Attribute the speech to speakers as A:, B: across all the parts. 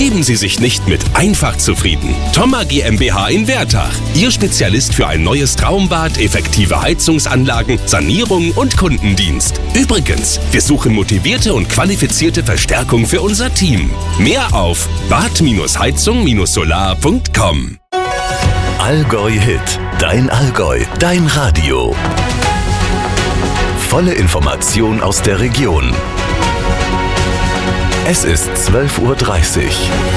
A: Geben Sie sich nicht mit einfach zufrieden. Thoma GmbH in Wertach. Ihr Spezialist für ein neues Traumbad, effektive Heizungsanlagen, Sanierung und Kundendienst. Übrigens, wir suchen motivierte und qualifizierte Verstärkung für unser Team. Mehr auf bad-heizung-solar.com.
B: Allgäu Hit. Dein Allgäu. Dein Radio. Volle Information aus der Region. Es ist 12:30 Uhr.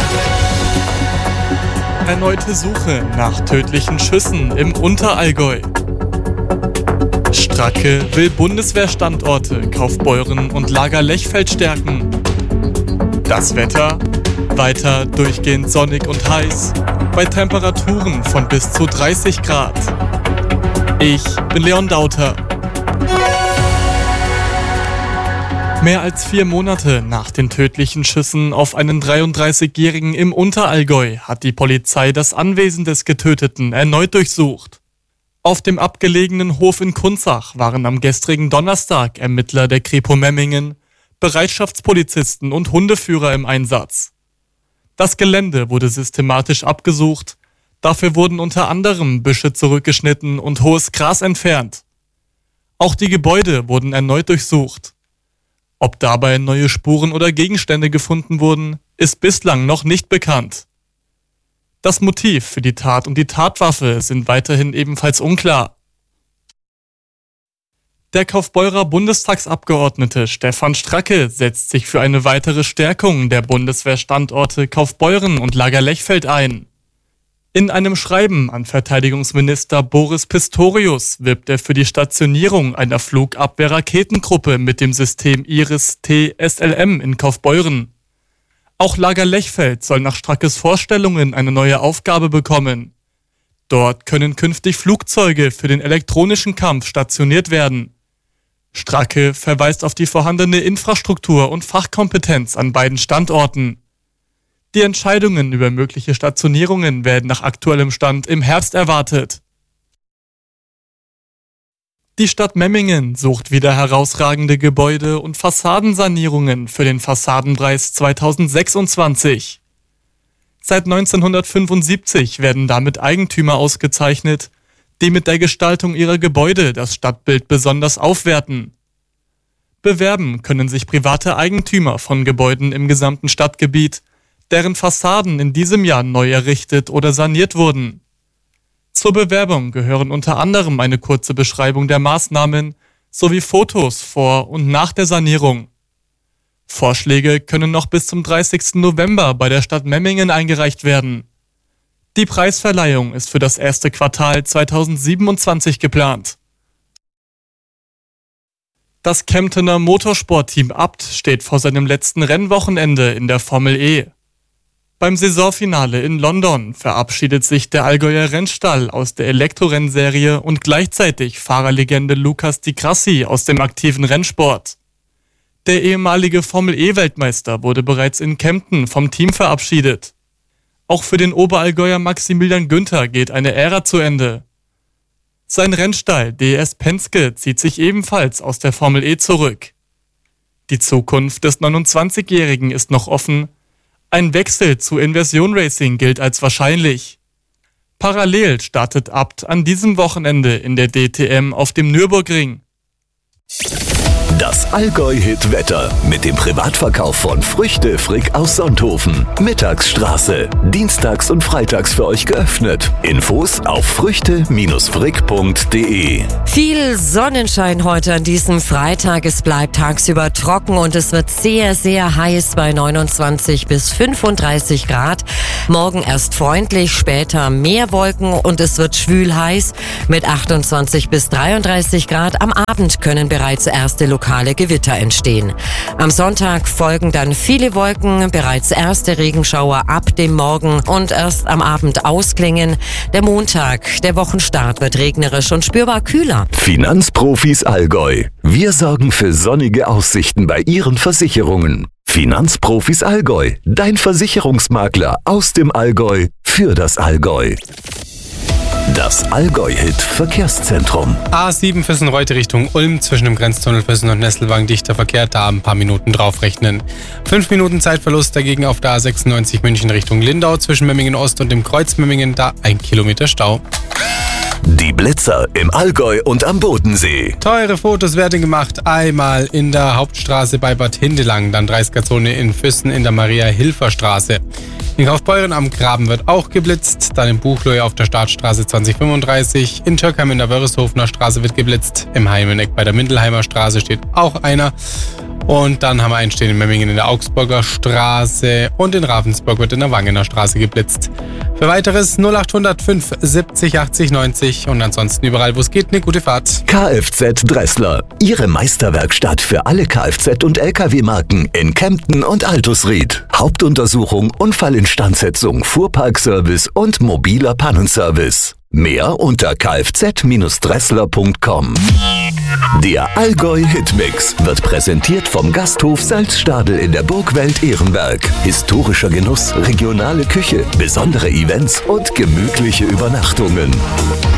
C: Erneute Suche nach tödlichen Schüssen im Unterallgäu. Stracke will Bundeswehrstandorte Kaufbeuren und Lager Lechfeld stärken. Das Wetter? Weiter durchgehend sonnig und heiß, bei Temperaturen von bis zu 30 Grad. Ich bin Leon Dauter. Mehr als 4 Monate nach den tödlichen Schüssen auf einen 33-Jährigen im Unterallgäu hat die Polizei das Anwesen des Getöteten erneut durchsucht. Auf dem abgelegenen Hof in Kunzach waren am gestrigen Donnerstag Ermittler der Kripo Memmingen, Bereitschaftspolizisten und Hundeführer im Einsatz. Das Gelände wurde systematisch abgesucht, dafür wurden unter anderem Büsche zurückgeschnitten und hohes Gras entfernt. Auch die Gebäude wurden erneut durchsucht. Ob dabei neue Spuren oder Gegenstände gefunden wurden, ist bislang noch nicht bekannt. Das Motiv für die Tat und die Tatwaffe sind weiterhin ebenfalls unklar. Der Kaufbeurer Bundestagsabgeordnete Stefan Stracke setzt sich für eine weitere Stärkung der Bundeswehrstandorte Kaufbeuren und Lager Lechfeld ein. In einem Schreiben an Verteidigungsminister Boris Pistorius wirbt er für die Stationierung einer Flugabwehr-Raketengruppe mit dem System Iris-T SLM in Kaufbeuren. Auch Lager Lechfeld soll nach Strackes Vorstellungen eine neue Aufgabe bekommen. Dort können künftig Flugzeuge für den elektronischen Kampf stationiert werden. Stracke verweist auf die vorhandene Infrastruktur und Fachkompetenz an beiden Standorten. Die Entscheidungen über mögliche Stationierungen werden nach aktuellem Stand im Herbst erwartet. Die Stadt Memmingen sucht wieder herausragende Gebäude und Fassadensanierungen für den Fassadenpreis 2026. Seit 1975 werden damit Eigentümer ausgezeichnet, die mit der Gestaltung ihrer Gebäude das Stadtbild besonders aufwerten. Bewerben können sich private Eigentümer von Gebäuden im gesamten Stadtgebiet, deren Fassaden in diesem Jahr neu errichtet oder saniert wurden. Zur Bewerbung gehören unter anderem eine kurze Beschreibung der Maßnahmen sowie Fotos vor und nach der Sanierung. Vorschläge können noch bis zum 30. November bei der Stadt Memmingen eingereicht werden. Die Preisverleihung ist für das erste Quartal 2027 geplant. Das Kemptener Motorsportteam Abt steht vor seinem letzten Rennwochenende in der Formel E. Beim Saisonfinale in London verabschiedet sich der Allgäuer Rennstall aus der Elektrorennserie und gleichzeitig Fahrerlegende Lucas Di Grassi aus dem aktiven Rennsport. Der ehemalige Formel-E-Weltmeister wurde bereits in Kempten vom Team verabschiedet. Auch für den Oberallgäuer Maximilian Günther geht eine Ära zu Ende. Sein Rennstall DS Penske zieht sich ebenfalls aus der Formel E zurück. Die Zukunft des 29-Jährigen ist noch offen. Ein Wechsel zu Inversion Racing gilt als wahrscheinlich. Parallel startet Abt an diesem Wochenende in der DTM auf dem Nürburgring.
B: Das Allgäu-Hit-Wetter mit dem Privatverkauf von Früchte Frick aus Sonthofen. Mittagsstraße. Dienstags und freitags für euch geöffnet. Infos auf früchte-frick.de.
D: Viel Sonnenschein heute an diesem Freitag. Es bleibt tagsüber trocken und es wird sehr, sehr heiß bei 29 bis 35 Grad. Morgen erst freundlich, später mehr Wolken und es wird schwül heiß mit 28 bis 33 Grad. Am Abend können bereits erste lokale Gewitter entstehen. Am Sonntag folgen dann viele Wolken, bereits erste Regenschauer ab dem Morgen und erst am Abend ausklingen. Der Montag, der Wochenstart, wird regnerisch und spürbar kühler.
B: Finanzprofis Allgäu. Wir sorgen für sonnige Aussichten bei Ihren Versicherungen. Finanzprofis Allgäu. Dein Versicherungsmakler aus dem Allgäu für das Allgäu. Das Allgäu-Hit-Verkehrszentrum.
E: A7 Füssen-Reute Richtung Ulm zwischen dem Grenztunnel Füssen und Nesselwang dichter Verkehr, da ein paar Minuten draufrechnen. 5 Minuten Zeitverlust dagegen auf der A96 München Richtung Lindau zwischen Memmingen Ost und dem Kreuz Memmingen, da 1 Kilometer Stau.
B: Die Blitzer im Allgäu und am Bodensee.
E: Teure Fotos werden gemacht. Einmal in der Hauptstraße bei Bad Hindelang, dann 30er-Zone in Füssen in der Maria-Hilfer-Straße. In Kaufbeuren am Graben wird auch geblitzt, dann in Buchloe auf der Startstraße 2035, in Türkheim in der Wörreshofener Straße wird geblitzt, im Heimeneck bei der Mindelheimer Straße steht auch einer. Und dann haben wir einen stehen in Memmingen in der Augsburger Straße und in Ravensburg wird in der Wangener Straße geblitzt. Für weiteres 0800 5 70 80 90 und ansonsten überall, wo es geht, eine gute Fahrt.
B: Kfz Dressler, Ihre Meisterwerkstatt für alle Kfz- und Lkw-Marken in Kempten und Altusried. Hauptuntersuchung, Unfallinstandsetzung, Fuhrparkservice und mobiler Pannenservice. Mehr unter kfz-dressler.com. Der Allgäu-Hitmix wird präsentiert vom Gasthof Salzstadel in der Burgwelt Ehrenberg. Historischer Genuss, regionale Küche, besondere Events und gemütliche Übernachtungen.